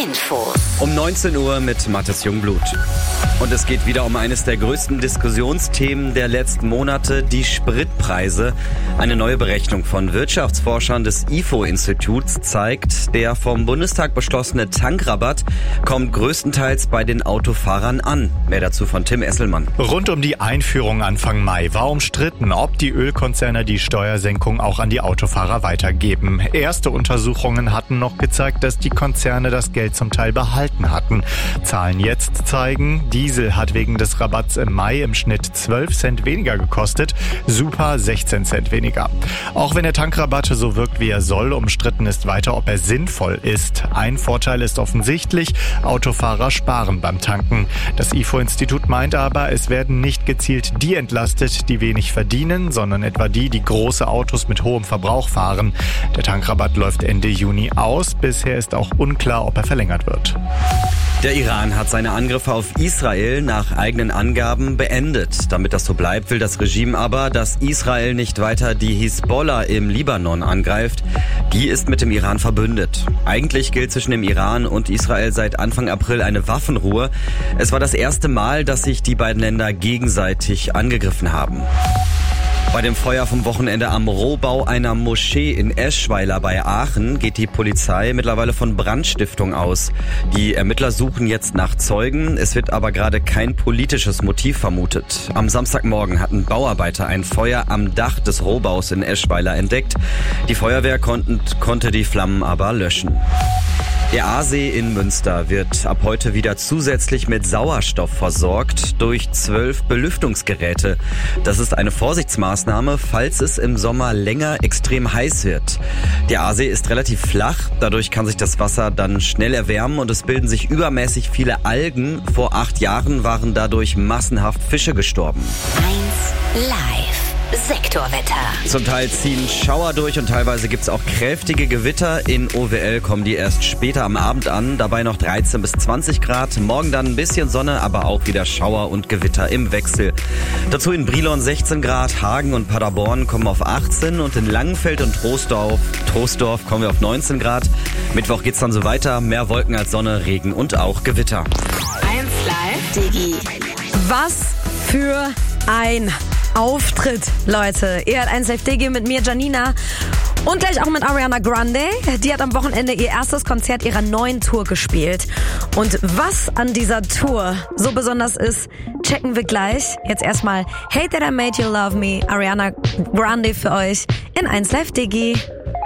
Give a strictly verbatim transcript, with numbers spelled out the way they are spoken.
Infos. Um neunzehn Uhr mit Mathis Jungblut. Und es geht wieder um eines der größten Diskussionsthemen der letzten Monate, die Spritpreise. Eine neue Berechnung von Wirtschaftsforschern des I F O-Instituts zeigt, der vom Bundestag beschlossene Tankrabatt kommt größtenteils bei den Autofahrern an. Mehr dazu von Tim Esselmann. Rund um die Einführung Anfang Mai war umstritten, ob die Ölkonzerne die Steuersenkung auch an die Autofahrer weitergeben. Erste Untersuchungen hatten noch gezeigt, dass die Konzerne das Geld zum Teil behalten hatten. Zahlen jetzt zeigen, Diesel hat wegen des Rabatts im Mai im Schnitt zwölf Cent weniger gekostet, Super sechzehn Cent weniger. Auch wenn der Tankrabatt so wirkt, wie er soll, umstritten ist weiter, ob er sinnvoll ist. Ein Vorteil ist offensichtlich, Autofahrer sparen beim Tanken. Das I F O-Institut meint aber, es werden nicht gezielt die entlastet, die wenig verdienen, sondern etwa die, die große Autos mit hohem Verbrauch fahren. Der Tankrabatt läuft Ende Juni aus. Bisher ist auch unklar, ob er verlängert wird. Der Iran hat seine Angriffe auf Israel nach eigenen Angaben beendet. Damit das so bleibt, will das Regime aber, dass Israel nicht weiter die Hisbollah im Libanon angreift. Die ist mit dem Iran verbündet. Eigentlich gilt zwischen dem Iran und Israel seit Anfang April eine Waffenruhe. Es war das erste Mal, dass sich die beiden Länder gegenseitig angegriffen haben. Bei dem Feuer vom Wochenende am Rohbau einer Moschee in Eschweiler bei Aachen geht die Polizei mittlerweile von Brandstiftung aus. Die Ermittler suchen jetzt nach Zeugen. Es wird aber gerade kein politisches Motiv vermutet. Am Samstagmorgen hatten Bauarbeiter ein Feuer am Dach des Rohbaus in Eschweiler entdeckt. Die Feuerwehr konnten, konnte die Flammen aber löschen. Der Aasee in Münster wird ab heute wieder zusätzlich mit Sauerstoff versorgt durch zwölf Belüftungsgeräte. Das ist eine Vorsichtsmaßnahme, falls es im Sommer länger extrem heiß wird. Der Aasee ist relativ flach, dadurch kann sich das Wasser dann schnell erwärmen und es bilden sich übermäßig viele Algen. Vor acht Jahren waren dadurch massenhaft Fische gestorben. eins live. Sektorwetter. Zum Teil ziehen Schauer durch und teilweise gibt's auch kräftige Gewitter. In O W L kommen die erst später am Abend an. Dabei noch dreizehn bis zwanzig Grad. Morgen dann ein bisschen Sonne, aber auch wieder Schauer und Gewitter im Wechsel. Dazu in Brilon sechzehn Grad. Hagen und Paderborn kommen auf achtzehn. Und in Langenfeld und Troisdorf, Troisdorf kommen wir auf neunzehn Grad. Mittwoch geht's dann so weiter. Mehr Wolken als Sonne, Regen und auch Gewitter. eins live. Digi. Was für ein Auftritt, Leute. Ihr hört eins live Digi mit mir, Janina. Und gleich auch mit Ariana Grande. Die hat am Wochenende ihr erstes Konzert ihrer neuen Tour gespielt. Und was an dieser Tour so besonders ist, checken wir gleich. Jetzt erstmal Hate That I Made You Love Me, Ariana Grande für euch in eins live Digi.